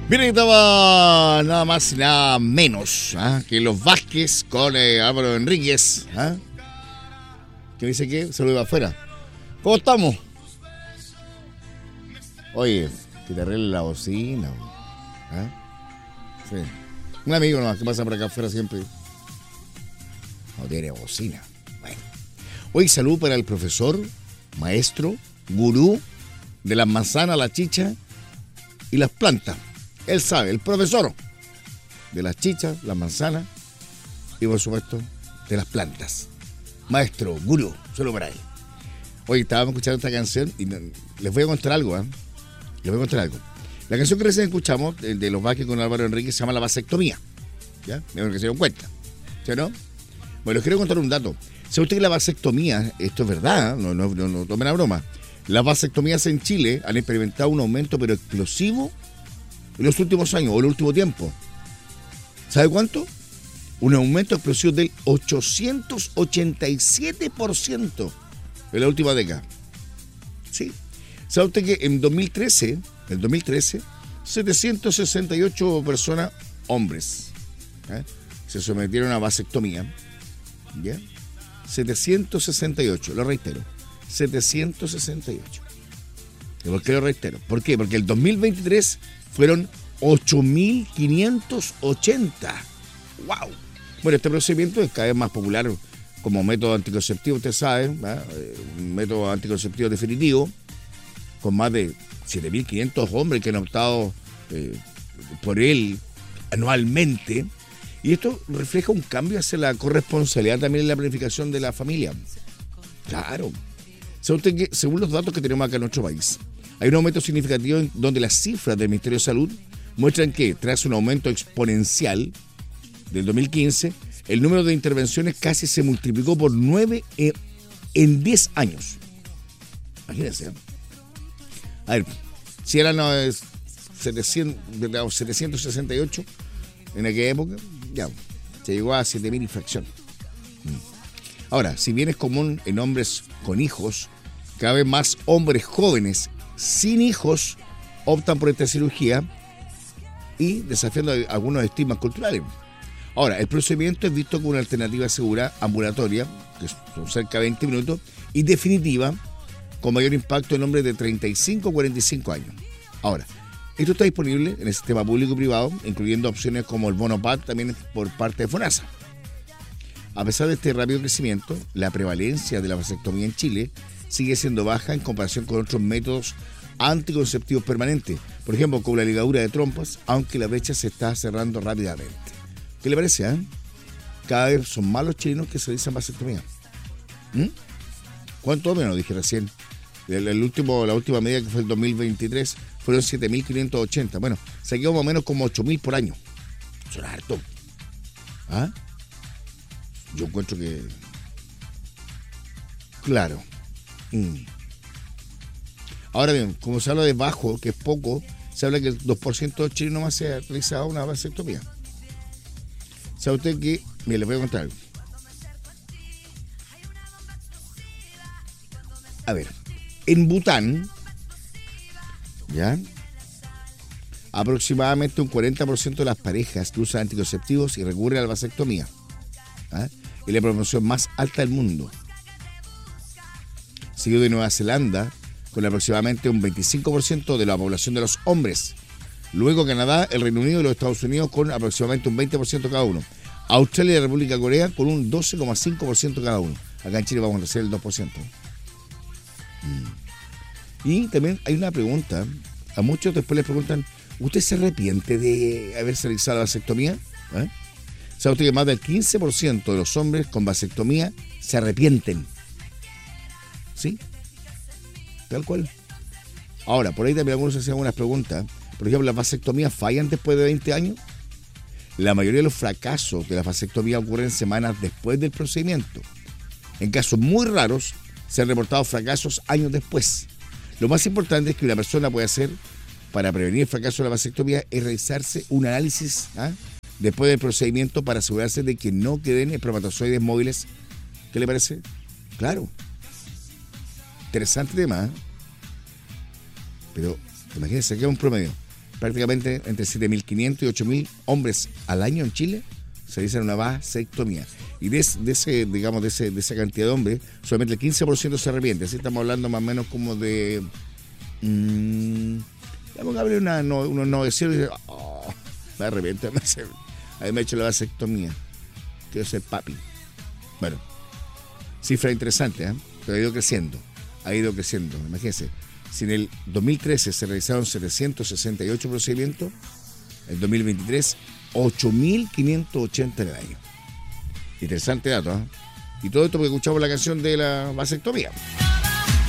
Miren, estaba nada más y nada menos que los Vázquez con Álvaro Enríquez. ¿Qué dice que se lo iba afuera? ¿Cómo estamos? Oye, que te arregle la bocina. Sí. Un amigo nomás que pasa por acá afuera siempre. No tiene bocina. Bueno. Hoy salud para el profesor, maestro, gurú de las manzanas, la chicha y las plantas. Él sabe, el profesor de las chichas, las manzanas y por supuesto de las plantas. Maestro, gurú, solo para él. Hoy estábamos escuchando esta canción y les voy a contar algo, Les voy a contar algo. La canción que recién escuchamos, de los Vázquez con Álvaro Enríquez, se llama La Vasectomía. ¿Ya? Mejor que se dieron cuenta. ¿Sí o no? Bueno, les quiero contar un dato. ¿Sabe usted que la vasectomía, esto es verdad, no tomen a broma, las vasectomías en Chile han experimentado un aumento pero explosivo en los últimos años o en el último tiempo? ¿Sabe cuánto? Un aumento explosivo del 887% en la última década. Sí. ¿Sabe usted que en 2013, 768 personas, hombres, se sometieron a vasectomía? ¿Ya? 768, lo reitero, 768. ¿Y por qué lo reitero? ¿Por qué? Porque el 2023 fueron 8.580. ¡Wow! Bueno, este procedimiento es cada vez más popular como método anticonceptivo, usted sabe, un método anticonceptivo definitivo, con más de 7.500 hombres que han optado por él anualmente. Y esto refleja un cambio hacia la corresponsabilidad también en la planificación de la familia. Claro. ¿Sabe usted que, según los datos que tenemos acá en nuestro país, hay un aumento significativo en donde las cifras del Ministerio de Salud muestran que, tras un aumento exponencial del 2015, el número de intervenciones casi se multiplicó por 9 en 10 años. Imagínense. A ver, si eran 768 en aquella época, ya, se llegó a 7.000 y fracción. Ahora, si bien es común en hombres con hijos, cada vez más hombres jóvenes sin hijos optan por esta cirugía y desafiando algunos estigmas culturales. Ahora, el procedimiento es visto como una alternativa segura, ambulatoria, que son cerca de 20 minutos, y definitiva, con mayor impacto en hombres de 35 a 45 años. Ahora, esto está disponible en el sistema público y privado, incluyendo opciones como el bono PAD también por parte de FONASA. A pesar de este rápido crecimiento, la prevalencia de la vasectomía en Chile sigue siendo baja en comparación con otros métodos anticonceptivos permanentes, por ejemplo, con la ligadura de trompas, aunque la brecha se está cerrando rápidamente. ¿Qué le parece? Cada vez son más los chilenos que se realizan vasectomía. ¿Cuánto menos? Dije recién. La última medida, que fue el 2023, fueron 7.580. Bueno, se quedó más o menos como 8.000 por año. Eso es harto. Yo encuentro que... Claro. Ahora bien, como se habla de bajo, que es poco, se habla que el 2% de chilenos más se ha realizado una vasectomía. ¿Sabe usted que? Mire, les voy a contar algo. A ver, en Bután, ¿ya? Aproximadamente un 40% de las parejas que usan anticonceptivos y recurren a la vasectomía. Es la proporción más alta del mundo. Seguido de Nueva Zelanda, con aproximadamente un 25% de la población de los hombres. Luego Canadá, el Reino Unido y los Estados Unidos con aproximadamente un 20% cada uno. Australia y la República de Corea con un 12,5% cada uno. Acá en Chile vamos a recibir el 2%. Y también hay una pregunta. A muchos después les preguntan, ¿usted se arrepiente de haberse realizado la vasectomía? ¿Sabe usted que más del 15% de los hombres con vasectomía se arrepienten? ¿Sí? Tal cual. Ahora, por ahí también algunos se hacían algunas preguntas. Por ejemplo, ¿las vasectomías fallan después de 20 años? La mayoría de los fracasos de la vasectomía ocurren semanas después del procedimiento. En casos muy raros, se han reportado fracasos años después. Lo más importante es que una persona puede hacer para prevenir el fracaso de la vasectomía es realizarse un análisis después del procedimiento para asegurarse de que no queden espermatozoides móviles. ¿Qué le parece? Claro. Interesante tema. Pero imagínense que es un promedio. prácticamente entre 7.500 y 8.000 hombres al año en Chile se dicen una vasectomía. Y de esa cantidad de hombres, solamente el 15% se arrepiente. Así estamos hablando más o menos como de... vamos a abrir unos 900 y dice, me arrepiento. A mí me he hecho la vasectomía. Quiero ser papi. Bueno, cifra interesante, ¿eh? Pero ha ido creciendo. Imagínense. Si en el 2013 se realizaron 768 procedimientos, en el 2023, 8.580 en el año. Interesante dato, ¿eh? Y todo esto porque escuchamos la canción de la vasectomía.